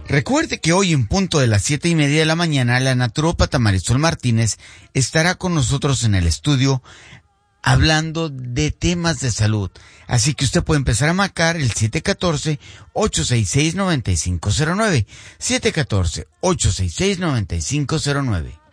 Recuerde que hoy en punto de las 7:30 de la mañana, la naturópata Marisol Martínez estará con nosotros en el estudio hablando de temas de salud. Así que usted puede empezar a marcar el 714-866-9509. 714-866-9509.